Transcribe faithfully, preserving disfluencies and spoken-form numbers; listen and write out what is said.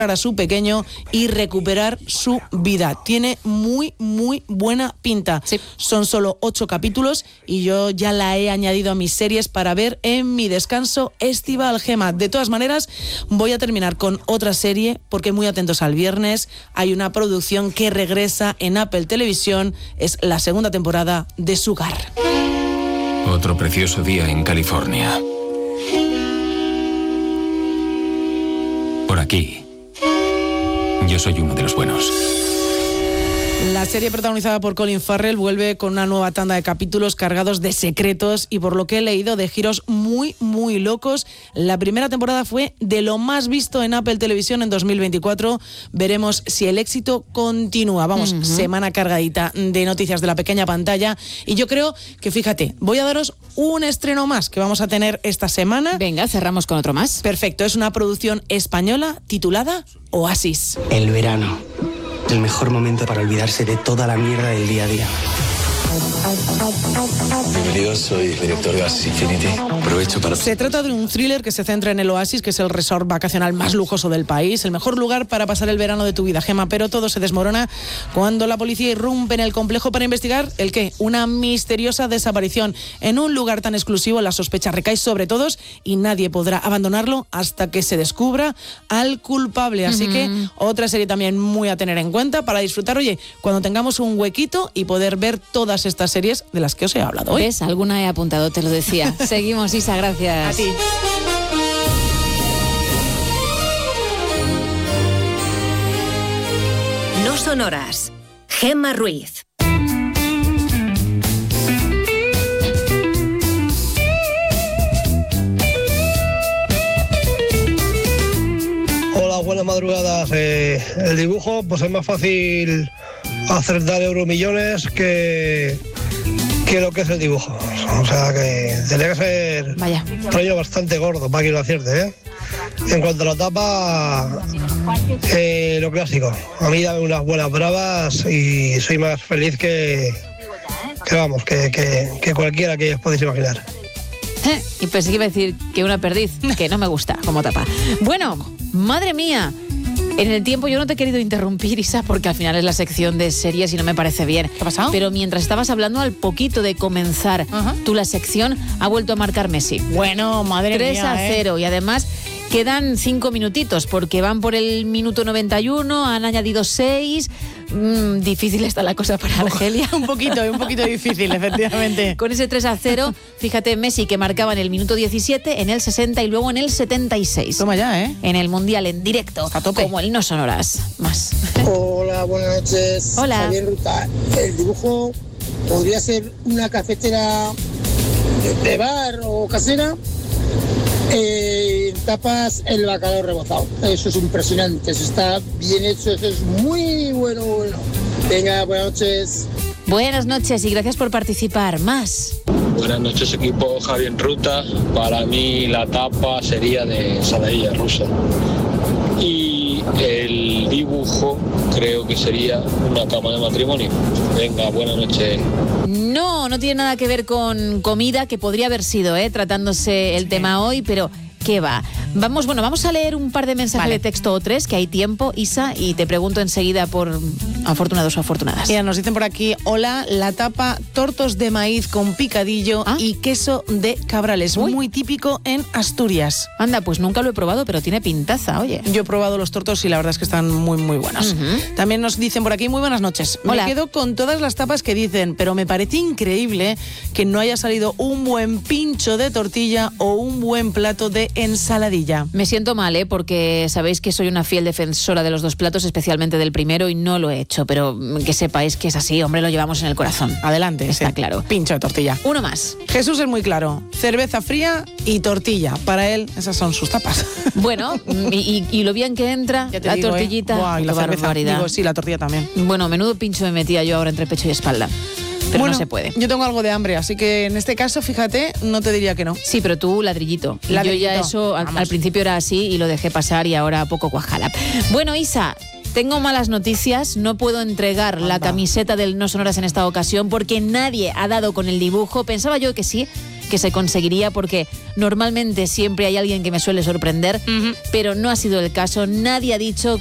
a su pequeño y recuperar su vida. Tiene muy, muy buena pinta. Sí. Son solo ocho capítulos y yo ya la he añadido a mis series para ver en mi descanso estival, Gema. De todas maneras, voy a terminar con otra serie porque muy atentos al viernes. Hay una producción que regresa en Apple Televisión. Es la segunda temporada de Sugar. Otro precioso día en California. Por aquí. Yo soy uno de los buenos. La serie protagonizada por Colin Farrell vuelve con una nueva tanda de capítulos cargados de secretos y, por lo que he leído, de giros muy, muy locos. La primera temporada fue de lo más visto en Apple Televisión en dos mil veinticuatro. Veremos si el éxito continúa. Vamos, uh-huh. Semana cargadita de noticias de la pequeña pantalla. Y yo creo que, fíjate, voy a daros un estreno más que vamos a tener esta semana. Venga, cerramos con otro más. Perfecto, es una producción española titulada Oasis. El verano. El mejor momento para olvidarse de toda la mierda del día a día. Bienvenidos, soy el director de Oasis Infinity. Aprovecho para... Se trata de un thriller que se centra en el Oasis, que es el resort vacacional más lujoso del país, el mejor lugar para pasar el verano de tu vida, Gema, pero todo se desmorona cuando la policía irrumpe en el complejo para investigar ¿el qué? Una misteriosa desaparición. En un lugar tan exclusivo la sospecha recae sobre todos y nadie podrá abandonarlo hasta que se descubra al culpable. Así uh-huh. que otra serie también muy a tener en cuenta para disfrutar, oye, cuando tengamos un huequito y poder ver todas estas series de las que os he hablado hoy. ¿Ves? Alguna he apuntado, te lo decía. Seguimos, Isa, gracias. A ti. No sonoras. Gemma Ruiz. Hola, buenas madrugadas. Eh, el dibujo, pues es más fácil acertar euromillones que, que lo que es el dibujo. O sea que tendría que ser Vaya. un rollo bastante gordo para que lo acierte, ¿eh? En cuanto a la tapa, eh, lo clásico. A mí dame unas buenas bravas y soy más feliz que, que vamos, que, que, que cualquiera que os podéis imaginar. Y pensé que iba a decir que una perdiz, que no me gusta como tapa. Bueno, madre mía. En el tiempo yo no te he querido interrumpir, Isa, porque al final es la sección de series y no me parece bien. ¿Qué ha pasado? Pero mientras estabas hablando, al poquito de comenzar uh-huh. tú la sección, ha vuelto a marcar Messi. Bueno, madre tres mía, a cero. ¿eh? Y además quedan cinco minutitos, porque van por el minuto noventa y uno, han añadido seis. Mm, difícil está la cosa para Argelia. un poquito, un poquito difícil, efectivamente. Con ese tres a cero, fíjate, Messi que marcaba en el minuto diecisiete, en el sesenta y luego en el setenta y seis. Toma ya, ¿eh? En el Mundial, en directo, a tope. Como el No Sonoras. Más. Hola, buenas noches. Hola. Javier Ruta. El dibujo podría ser una cafetera de bar o casera. Eh, tapas el bacalao rebozado. Eso es impresionante, eso está bien hecho, eso es muy bueno, bueno. Venga, buenas noches. Buenas noches y gracias por participar. Más. Buenas noches, equipo. Javier Ruta. Para mí la tapa sería de ensaladilla rusa. Y el dibujo creo que sería una cama de matrimonio. Venga, buenas noches. No, no tiene nada que ver con comida, que podría haber sido, ¿eh? tratándose el sí. tema hoy, pero ¿qué va? Vamos, bueno, vamos a leer un par de mensajes vale. de texto o tres, que hay tiempo, Isa, y te pregunto enseguida por afortunados o afortunadas. Mira, nos dicen por aquí, hola, la tapa, tortos de maíz con picadillo ¿Ah? y queso de cabrales, Uy. muy típico en Asturias. Anda, pues nunca lo he probado, pero tiene pintaza, oye. Yo he probado los tortos y la verdad es que están muy, muy buenos. Uh-huh. También nos dicen por aquí, muy buenas noches. Hola. Me quedo con todas las tapas que dicen, pero me parece increíble que no haya salido un buen pincho de tortilla o un buen plato de ensaladilla. Me siento mal, ¿eh? Porque sabéis que soy una fiel defensora de los dos platos, especialmente del primero, y no lo he hecho, pero que sepáis que es así, hombre, lo llevamos en el corazón. Adelante. Está sí. claro. Pincho de tortilla. Uno más. Jesús es muy claro. Cerveza fría y tortilla. Para él, esas son sus tapas. Bueno, y, y, y lo bien que entra, la digo, tortillita. ¿eh? Buah, y la cerveza. Barbaridad. Digo, sí, la tortilla también. Bueno, menudo pincho me metía yo ahora entre pecho y espalda. Pero bueno, no se puede. Yo tengo algo de hambre, así que en este caso, fíjate, no te diría que no. Sí, pero tú ladrillito. ladrillito. Yo ya eso al, al principio era así y lo dejé pasar y ahora poco cuajala. Bueno, Isa, tengo malas noticias. No puedo entregar Anda. la camiseta del No Sonoras en esta ocasión porque nadie ha dado con el dibujo. Pensaba yo que sí, que se conseguiría, porque normalmente siempre hay alguien que me suele sorprender, uh-huh. pero no ha sido el caso. Nadie ha dicho